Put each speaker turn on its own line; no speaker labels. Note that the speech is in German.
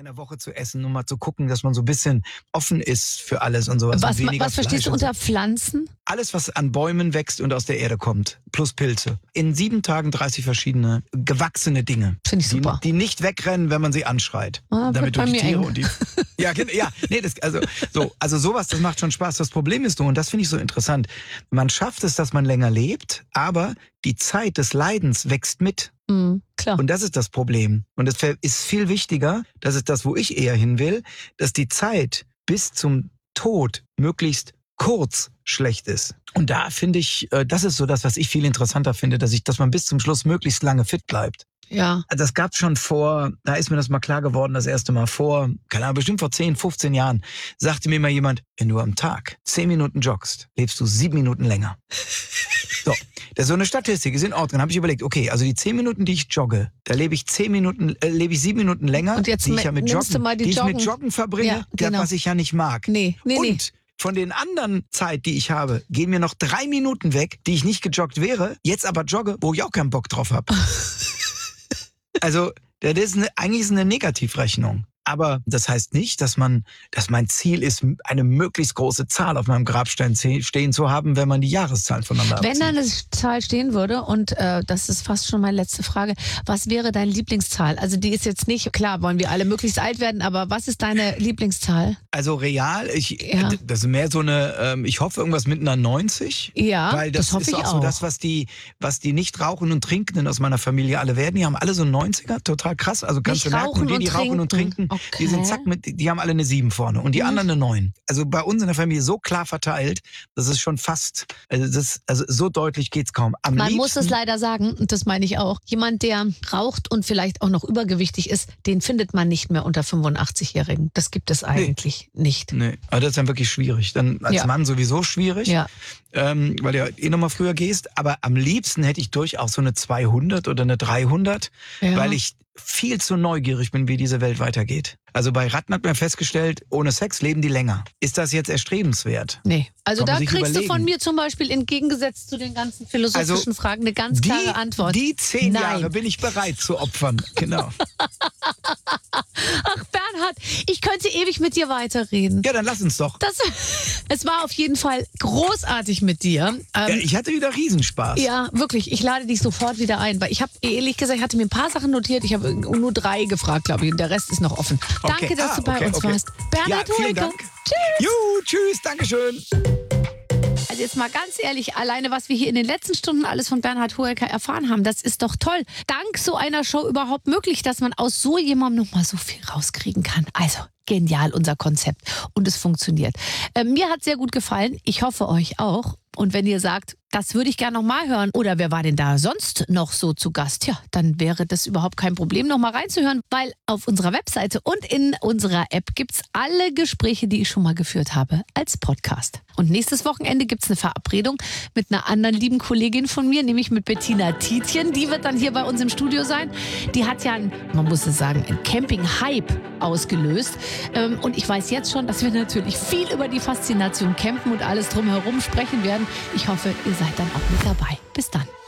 einer Woche zu essen, um mal zu gucken, dass man so ein bisschen offen ist für alles und sowas.
Was verstehst du unter Pflanzen?
Alles, was an Bäumen wächst und aus der Erde kommt, plus Pilze. In 7 Tagen 30 verschiedene gewachsene Dinge.
Finde ich super.
Die nicht wegrennen, wenn man sie anschreit.
Damit du die Tiere eng.
Und die... Also sowas, das macht schon Spaß. Das Problem ist nur, und das finde ich so interessant, man schafft es, dass man länger lebt, aber die Zeit des Leidens wächst mit.
Klar.
Und das ist das Problem. Und es ist viel wichtiger, das ist das, wo ich eher hin will, dass die Zeit bis zum Tod möglichst kurz schlecht ist. Und da finde ich, das ist so das, was ich viel interessanter finde, dass man bis zum Schluss möglichst lange fit bleibt.
Ja.
Das gab's schon da ist mir das mal klar geworden, das erste Mal keine Ahnung, bestimmt vor 10, 15 Jahren, sagte mir mal jemand, wenn du am Tag 10 Minuten joggst, lebst du 7 Minuten länger. So, das ist so eine Statistik, ist in Ordnung. Dann habe ich überlegt, okay, also die 10 Minuten, die ich jogge, da lebe ich 7 Minuten länger,
und jetzt
die ich ja mit Joggen verbringe,
ja, genau.
was ich ja nicht mag.
Nee.
Von den anderen Zeit, die ich habe, gehen mir noch 3 Minuten weg, die ich nicht gejoggt wäre, jetzt aber jogge, wo ich auch keinen Bock drauf habe. Also, das ist eigentlich eine Negativrechnung. Aber das heißt nicht, dass mein Ziel ist, eine möglichst große Zahl auf meinem Grabstein stehen zu haben, wenn man die Jahreszahlen voneinander abzieht.
Wenn da eine Zahl stehen würde, und das ist fast schon meine letzte Frage, was wäre deine Lieblingszahl? Also die ist jetzt nicht, klar wollen wir alle möglichst alt werden, aber was ist deine Lieblingszahl?
Also real, das ist mehr so eine, ich hoffe irgendwas mit einer 90.
Ja,
weil das
hoffe
ist
ich
auch
auch.
so das, was die nicht rauchen und trinkenden aus meiner Familie alle werden. Die haben alle so 90er, total krass. Also kannst du merken, und die rauchen und trinken,
okay.
Die sind die haben alle eine 7 vorne und die anderen eine 9. Also bei uns in der Familie so klar verteilt, das ist schon fast, also so deutlich geht's kaum.
Man muss es leider sagen, und das meine ich auch, jemand, der raucht und vielleicht auch noch übergewichtig ist, den findet man nicht mehr unter 85-Jährigen. Das gibt es eigentlich nicht.
Nee, aber das ist dann wirklich schwierig. Dann als Mann sowieso schwierig, weil du ja noch mal früher gehst. Aber am liebsten hätte ich durchaus so eine 200 oder eine 300, weil ich viel zu neugierig bin, wie diese Welt weitergeht. Also bei Ratten hat man festgestellt, ohne Sex leben die länger. Ist das jetzt erstrebenswert?
Nee. Also da kriegst du von mir zum Beispiel entgegengesetzt zu den ganzen philosophischen Fragen eine ganz klare Antwort.
Die 10 Jahre bin ich bereit zu opfern. Genau.
Ach Bernhard, ich könnte ewig mit dir weiterreden.
Ja, dann lass uns doch.
Es war auf jeden Fall großartig mit dir.
Ich hatte wieder Riesenspaß.
Ja, wirklich. Ich lade dich sofort wieder ein, weil ich habe ehrlich gesagt, ich hatte mir ein paar Sachen notiert. Ich habe nur 3 gefragt, glaube ich, und der Rest ist noch offen. Danke, dass du bei uns warst. Bernhard
vielen Dank. Tschüss. Tschüss, Dankeschön.
Also jetzt mal ganz ehrlich, alleine was wir hier in den letzten Stunden alles von Bernhard Hoeker erfahren haben, das ist doch toll. Dank so einer Show überhaupt möglich, dass man aus so jemandem noch mal so viel rauskriegen kann. Also genial, unser Konzept. Und es funktioniert. Mir hat es sehr gut gefallen. Ich hoffe euch auch. Und wenn ihr sagt, das würde ich gerne noch mal hören, oder wer war denn da sonst noch so zu Gast? Ja, dann wäre das überhaupt kein Problem, noch mal reinzuhören, weil auf unserer Webseite und in unserer App gibt's alle Gespräche, die ich schon mal geführt habe, als Podcast. Und nächstes Wochenende gibt's eine Verabredung mit einer anderen lieben Kollegin von mir, nämlich mit Bettina Tietjen. Die wird dann hier bei uns im Studio sein. Die hat ja, man muss es sagen, einen Camping-Hype ausgelöst. Und ich weiß jetzt schon, dass wir natürlich viel über die Faszination Campen und alles drumherum sprechen werden. Ich hoffe, ihr seid dann auch mit dabei. Bis dann.